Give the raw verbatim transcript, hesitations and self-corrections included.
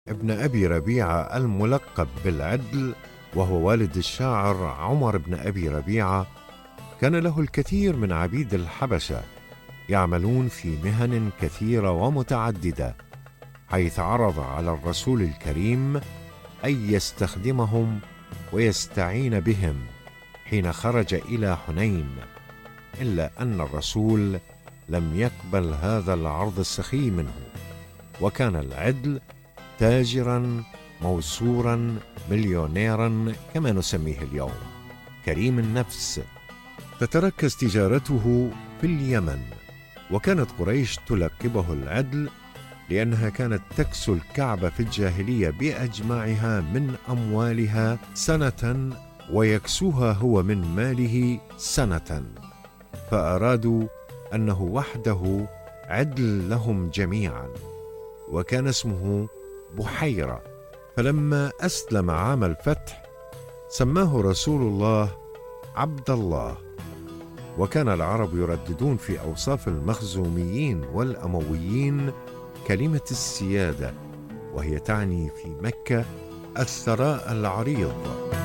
ابن أبي ربيعة الملقب بالعدل، وهو والد الشاعر عمر بن أبي ربيعة، كان له الكثير من عبيد الحبشة يعملون في مهن كثيرة ومتعددة، حيث عرض على الرسول الكريم أن يستخدمهم ويستعين بهم حين خرج إلى حنين، إلا أن الرسول لم يقبل هذا العرض السخي منه، وكان العدل تاجرا موسورا مليونيرا كما نسميه اليوم، كريم النفس. تتركز تجارته في اليمن، وكانت قريش تلقبه العدل لأنها كانت تكسو الكعبة في الجاهلية بأجمعها من أموالها سنة، ويكسوها هو من ماله سنة، فأرادوا أنه وحده عدل لهم جميعا، وكان اسمه بحيرة. فلما أسلم عام الفتح سماه رسول الله عبد الله. وكان العرب يرددون في أوصاف المخزوميين والأمويين كلمة السيادة، وهي تعني في مكة الثراء العريض.